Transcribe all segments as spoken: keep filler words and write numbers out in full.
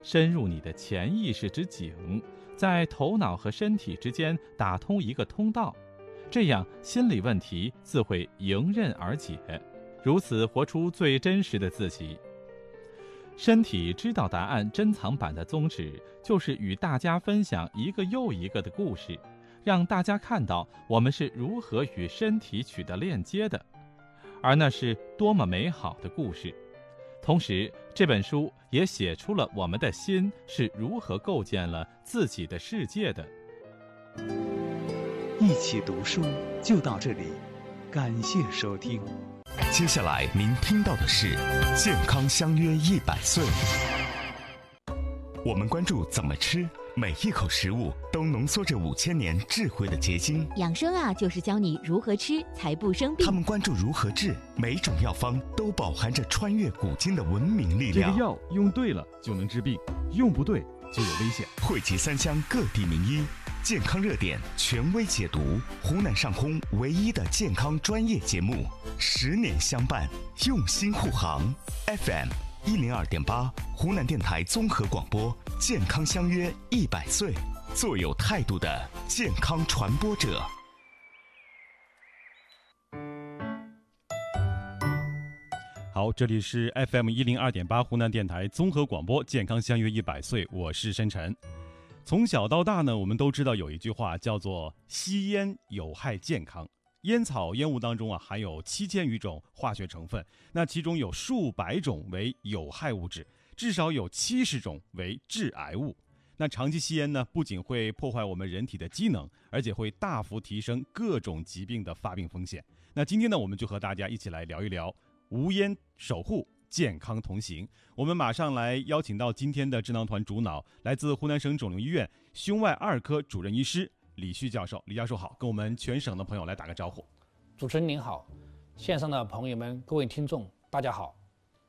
深入你的潜意识之井，在头脑和身体之间打通一个通道，这样心理问题自会迎刃而解，如此活出最真实的自己。身体知道答案珍藏版的宗旨，就是与大家分享一个又一个的故事，让大家看到我们是如何与身体取得链接的，而那是多么美好的故事。同时，这本书也写出了我们的心是如何构建了自己的世界的。 一起读书就到这里，感谢收听。 接下来您听到的是健康相约一百岁。我们关注怎么吃，每一口食物都浓缩着五千年智慧的结晶。 养生啊，就是教你如何吃才不生病。 他们关注如何治，每种药方都饱含着穿越古今的文明力量。 这个药用对了就能治病，用不对就有危险。 汇集三湘各地名医，健康热点权威解读，湖南上空唯一的健康专业节目，十年相伴，用心护航。F M 一零二点八，湖南电台综合广播，健康相约一百岁，做有态度的健康传播者。 好，这里是 F M 一零二点八湖南电台综合广播，健康相约一百岁，我是申晨。从小到大呢，我们都知道有一句话叫做吸烟有害健康。烟草烟雾当中啊，含有七千余种化学成分，那其中有数百种为有害物质，至少有七十种为致癌物。那长期吸烟呢，不仅会破坏我们人体的机能，而且会大幅提升各种疾病的发病风险。那今天呢，我们就和大家一起来聊一聊无烟守护，健康同行。我们马上来邀请到今天的智囊团主脑，来自湖南省肿瘤医院胸外二科主任医师李旭教授。李教授好，跟我们全省的朋友来打个招呼。 主持人您好，线上的朋友们，各位听众大家好。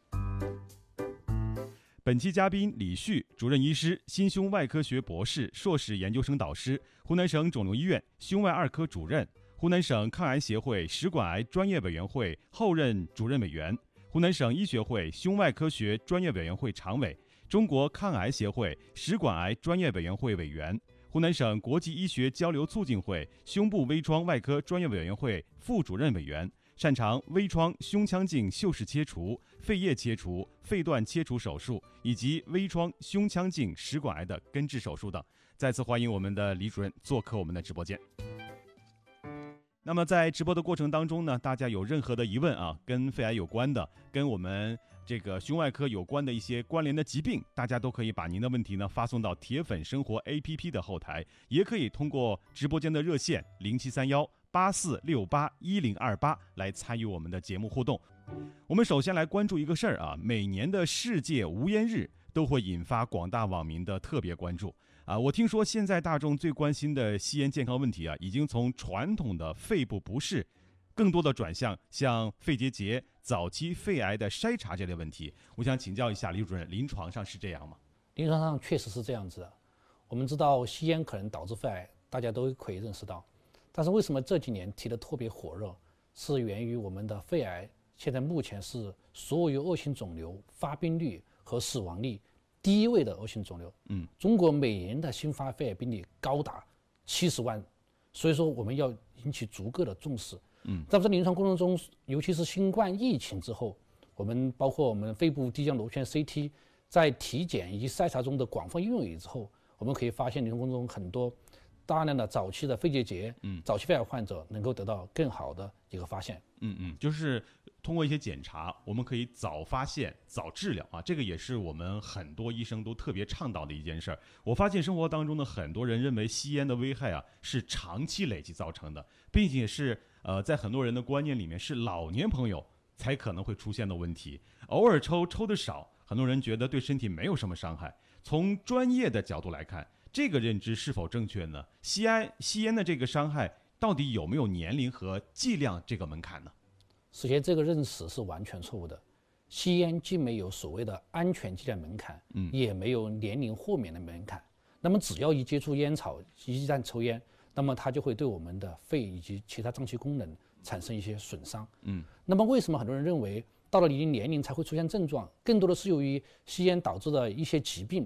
本期嘉宾李旭，主任医师，心胸外科学博士、硕士研究生导师，湖南省肿瘤医院胸外二科主任，湖南省抗癌协会食管癌专业委员会后任主任委员，湖南省医学会胸外科学专业委员会常委，中国抗癌协会食管癌专业委员会委员，湖南省国际医学交流促进会胸部微创外科专业委员会副主任委员，擅长微创胸腔镜袖式切除、肺叶切除、肺段切除手术以及微创胸腔镜食管癌的根治手术等。再次欢迎我们的李主任做客我们的直播间。那么在直播的过程当中呢，大家有任何的疑问啊，跟肺癌有关的，跟我们这个胸外科有关的一些关联的疾病，大家都可以把您的问题呢发送到铁粉生活 A P P 的后台，也可以通过直播间的热线零七三幺八四六八一零二八来参与我们的节目互动。我们首先来关注一个事儿啊，每年的世界无烟日都会引发广大网民的特别关注啊。我听说现在大众最关心的吸烟健康问题啊，已经从传统的肺部不适，更多的转向像肺结节、早期肺癌的筛查这类问题。我想请教一下李主任，临床上是这样吗？ 临床上确实是这样子的。我们知道吸烟可能导致肺癌，大家都可以认识到。但是为什么这几年提得特别火热，是源于我们的肺癌现在目前是所有恶性肿瘤发病率和死亡率第一位的恶性肿瘤。嗯，中国每年的新发肺癌病例高达七十万，所以说我们要引起足够的重视。嗯，在这临床过程中，尤其是新冠疫情之后，我们包括我们肺部低浆螺旋 C T 在体检以及筛查中的广泛应用以之后，我们可以发现临床过程中很多大量的早期的肺结节、嗯，早期肺癌患者能够得到更好的一个发现。 嗯嗯，就是通过一些检查，我们可以早发现、早治疗啊，这个也是我们很多医生都特别倡导的一件事儿。我发现生活当中的很多人认为吸烟的危害啊是长期累积造成的，并且是呃在很多人的观念里面是老年朋友才可能会出现的问题。偶尔抽抽的少，很多人觉得对身体没有什么伤害。从专业的角度来看，这个认知是否正确呢？吸烟吸烟的这个伤害到底有没有年龄和剂量这个门槛呢？ 首先，这个认识是完全错误的。吸烟既没有所谓的安全剂量门槛，嗯，也没有年龄豁免的门槛。那么，只要一接触烟草，一旦抽烟，那么它就会对我们的肺以及其他脏器功能产生一些损伤。嗯，那么为什么很多人认为到了一定年龄才会出现症状？更多的是由于吸烟导致的一些疾病，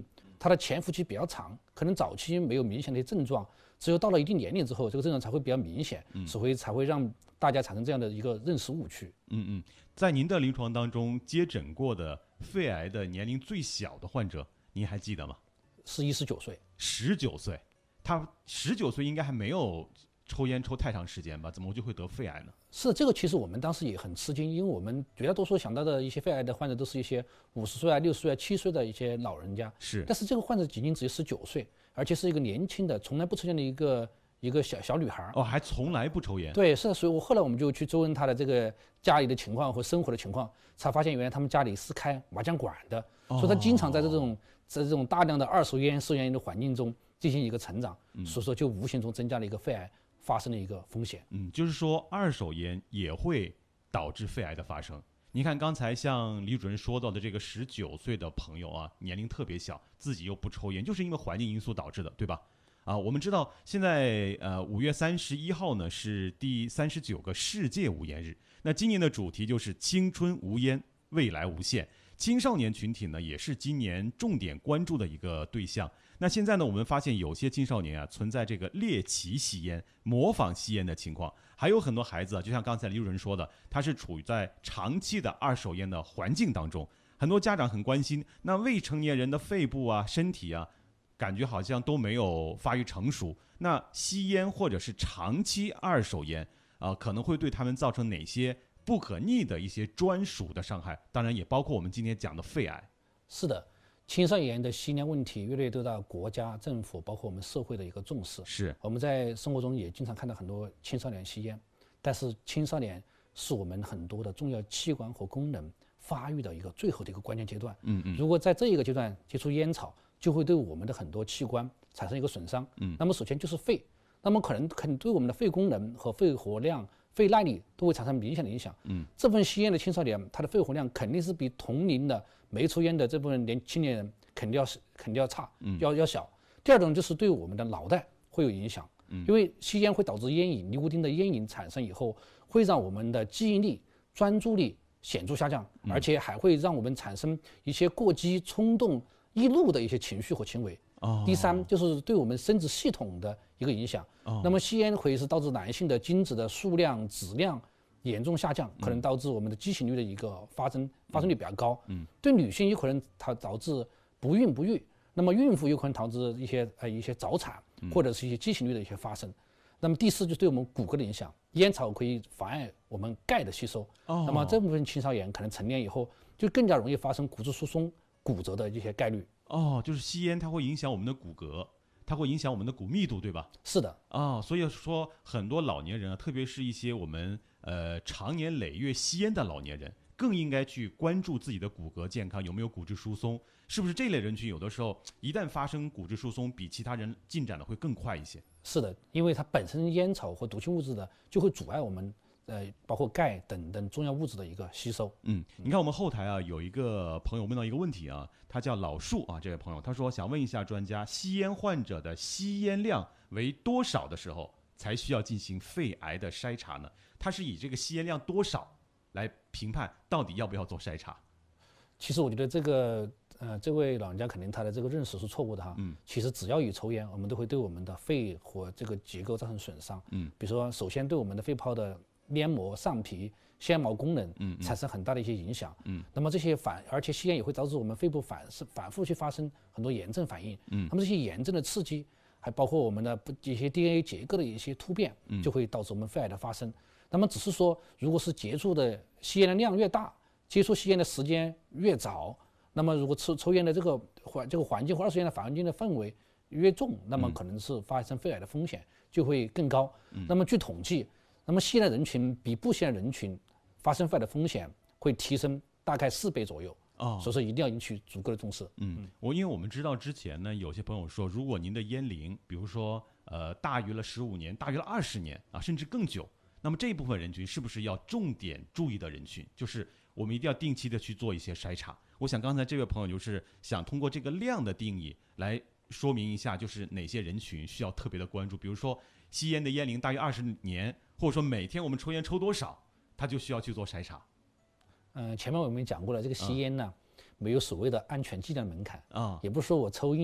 它的潜伏期比较长，可能早期没有明显的症状，只有到了一定年龄之后，这个症状才会比较明显，所会才会让大家产生这样的一个认识误区。 嗯嗯，在您的临床当中接诊过的肺癌的年龄最小的患者，您还记得吗？ 是一十九岁。 十九岁，他十九岁应该还没有抽烟抽太长时间吧？怎么就会得肺癌呢？ 是这个，其实我们当时也很吃惊，因为我们绝大多数想到的一些肺癌的患者都是一些五十岁啊、六十岁啊、七岁的一些老人家， 是。 但是这个患者仅仅只有十九岁，而且是一个年轻的、从来不抽烟的一个一个小小女孩。 哦，还从来不抽烟。 对，是的，所以我后来我们就去追问她的这个家里的情况和生活的情况，才发现原来他们家里是开麻将馆的， 哦、 所以她经常在这种在这种大量的二手烟、私烟的环境中进行一个成长，嗯、所以说就无形中增加了一个肺癌发生的一个风险。 嗯，就是说二手烟也会导致肺癌的发生。您看刚才像李主任说到的这个十九岁的朋友啊，年龄特别小，自己又不抽烟，就是因为环境因素导致的，对吧？啊，我们知道现在呃五月三十一号呢是第三十九个世界无烟日，那今年的主题就是青春无烟，未来无限。青少年群体呢也是今年重点关注的一个对象。那现在呢，我们发现有些青少年啊存在这个猎奇吸烟、模仿吸烟的情况，还有很多孩子啊，就像刚才李主任说的，他是处于在长期的二手烟的环境当中。很多家长很关心，那未成年人的肺部啊、身体啊，感觉好像都没有发育成熟。那吸烟或者是长期二手烟啊、呃，可能会对他们造成哪些不可逆的一些专属的伤害？当然也包括我们今天讲的肺癌。 是的。青少年的吸烟问题越来越得到国家、政府包括我们社会的一个重视。 是， 我们在生活中也经常看到很多青少年吸烟，但是青少年是我们很多的重要器官和功能发育的一个最后的一个关键阶段。 嗯嗯。 如果在这一个阶段接触烟草，就会对我们的很多器官产生一个损伤。 嗯。 那么首先就是肺，那么可能可能对我们的肺功能和肺活量、肺耐力都会产生明显的影响。 嗯。 这部分吸烟的青少年，他的肺活量肯定是比同龄的没抽烟的这部分年青年人肯定要肯定要差， 嗯、 要要小。第二种就是对我们的脑袋会有影响， 嗯、 因为吸烟会导致烟瘾，尼古丁的烟瘾产生以后，会让我们的记忆力、专注力显著下降， 嗯、 而且还会让我们产生一些过激、冲动、易怒的一些情绪和行为。 哦、 第三就是对我们生殖系统的一个影响。 哦、 那么吸烟会是导致男性的精子的数量、质量严重下降，可能导致我们的畸形率的一个发生发生率比较高。 嗯， 对女性有可能它导致不孕不育，那么孕妇有可能导致一些呃一些早产或者是一些畸形率的一些发生。那么第四就是对我们骨骼的影响，烟草可以妨碍我们钙的吸收。 哦， 那么这部分青少年可能成年以后就更加容易发生骨质疏松、骨折的一些概率。 哦，就是吸烟它会影响我们的骨骼。它会影响我们的骨密度，对吧？ 是的。 啊、哦，所以说很多老年人啊，特别是一些我们呃长年累月吸烟的老年人，更应该去关注自己的骨骼健康有没有骨质疏松，是不是这类人群有的时候一旦发生骨质疏松，比其他人进展的会更快一些？ 是的，因为它本身烟草和毒性物质的就会阻碍我们呃包括钙等等重要物质的一个吸收。 嗯，你看我们后台啊有一个朋友问到一个问题啊，他叫老树啊，这位朋友他说想问一下专家，吸烟患者的吸烟量为多少的时候才需要进行肺癌的筛查呢？他是以这个吸烟量多少来评判到底要不要做筛查？ 其实我觉得这个呃这位老人家肯定他的这个认识是错误的哈。 嗯。 其实只要有抽烟，我们都会对我们的肺和这个结构造成损伤。 嗯。 比如说，首先对我们的肺泡的黏膜、上皮、纤毛功能嗯产生很大的一些影响。 嗯。 那么这些反，而且吸烟也会导致我们肺部反是反复去发生很多炎症反应。 嗯。 那么这些炎症的刺激，还包括我们的一些 D N A 结构的一些突变，就会导致我们肺癌的发生。那么只是说，如果是接触的吸烟的量越大，接触吸烟的时间越早，那么如果抽抽烟的这个环这个环境或二手烟的环境的氛围越重，那么可能是发生肺癌的风险就会更高。 嗯、 那么据统计，那么吸烟的人群比不吸烟的人群发生肺癌的风险会提升大概四倍左右。 哦， 所以说一定要引起足够的重视。 嗯，我因为我们知道之前呢，有些朋友说，如果您的烟龄，比如说呃大于了十五年，大于了二十年啊，甚至更久，那么这一部分人群是不是要重点注意的人群？就是我们一定要定期的去做一些筛查。我想刚才这位朋友就是想通过这个量的定义来说明一下，就是哪些人群需要特别的关注。比如说吸烟的烟龄大于二十年，或者说每天我们抽烟抽多少，他就需要去做筛查。 嗯、呃，前面我们讲过了，这个吸烟呢、嗯、没有所谓的安全剂量门槛啊、嗯， 也不是说我抽